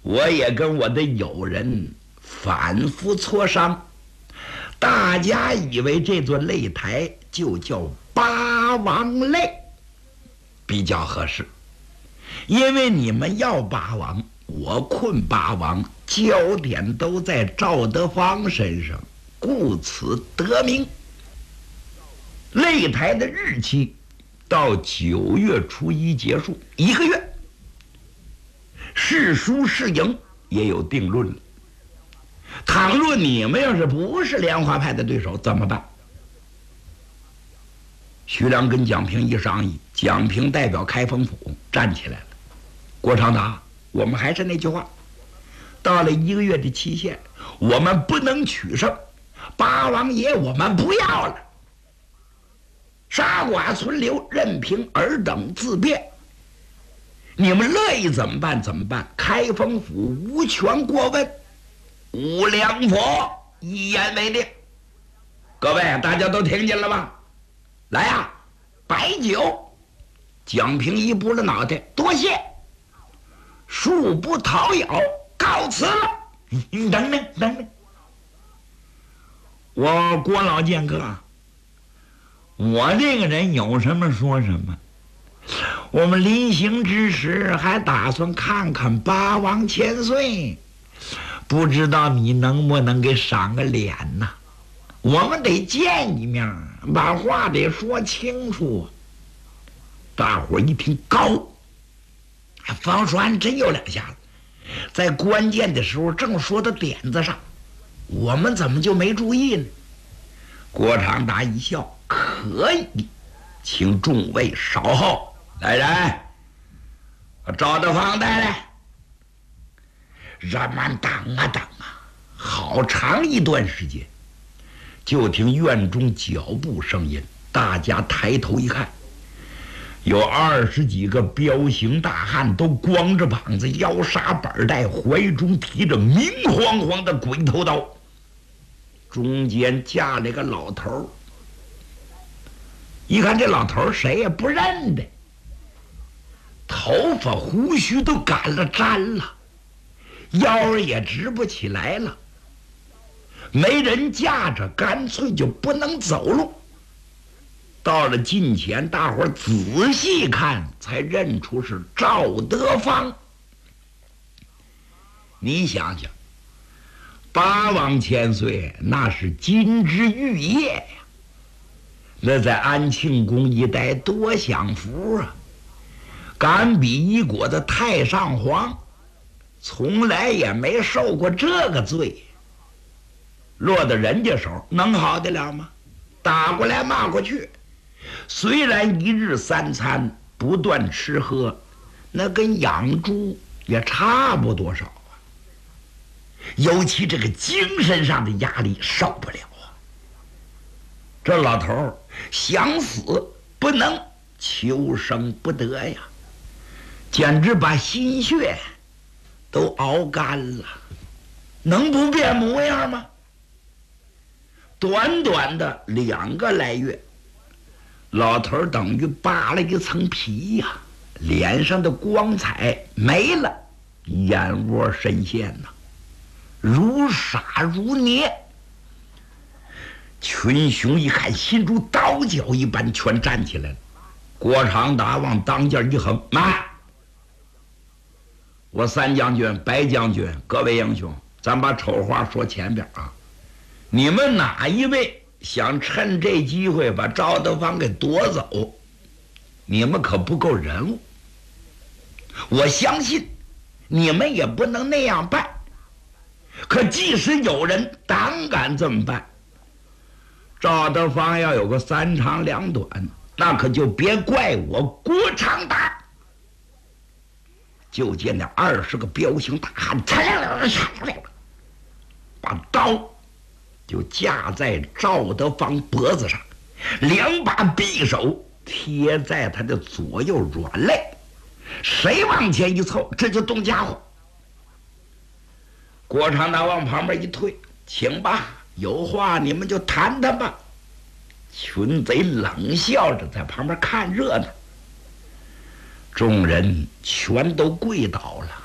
我也跟我的友人反复磋商，大家以为这座擂台就叫八王擂比较合适，因为你们要八王，我困八王，焦点都在赵德芳身上，故此得名。擂台的日期到9月初1结束，1个月，是输是赢也有定论了。倘若你们要是不是莲花派的对手，怎么办？徐良跟蒋平一商议，蒋平代表开封府站起来了。郭长达，我们还是那句话，到了1个月的期限，我们不能取胜，八王爷我们不要了，杀剐存留，任凭尔等自便。你们乐意怎么办？怎么办？开封府无权过问，无良佛一言为定。各位，大家都听见了吧？来呀，摆酒！蒋平一拨了脑袋，多谢，恕不讨咬，告辞了。等，我郭老剑客，我这个人有什么说什么。我们临行之时还打算看看八王千岁，不知道你能不能给赏个脸呢？我们得见一面，把话得说清楚。大伙一听高，方栓真有两下子，在关键的时候正说到点子上，我们怎么就没注意呢？郭长达一笑，可以，请众位稍后。来人，把赵德芳带来。人们等啊，好长一段时间，就听院中脚步声音，大家抬头一看，有20几个彪形大汉，都光着膀子，腰杀板带，怀中提着明晃晃的鬼头刀，中间架了个老头。一看这老头谁也不认得，头发胡须都赶了粘了，腰也直不起来了，没人架着，干脆就不能走路。到了近前，大伙儿仔细看，才认出是赵德芳。你想想，八王千岁那是金枝玉叶呀，那在安庆宫一带多享福啊！敢比一国的太上皇，从来也没受过这个罪。落到人家手，能好得了吗？打过来骂过去，虽然1日3餐不断吃喝，那跟养猪也差不多少啊。尤其这个精神上的压力受不了啊。这老头儿想死不能，求生不得呀，简直把心血都熬干了，能不变模样吗？短短的2个来月，老头儿等于扒了一层皮呀，脸上的光彩没了，眼窝深陷呐，如傻如捏。群雄一看，心如刀绞一般，全站起来了。郭长达往当间一横，慢！我三将军、白将军，各位英雄，咱把丑话说前边啊！你们哪一位想趁这机会把赵德芳给夺走，你们可不够人物。我相信你们也不能那样办，可即使有人胆敢这么办，赵德芳要有个3长2短，那可就别怪我郭长达。就见那20个彪形大汉把刀就架在赵德芳脖子上，2把匕首贴在他的左右软肋，谁往前一凑，这就动家伙。郭长达往旁边一退，请吧，有话你们就谈谈吧。群贼冷笑着在旁边看热闹，众人全都跪倒了。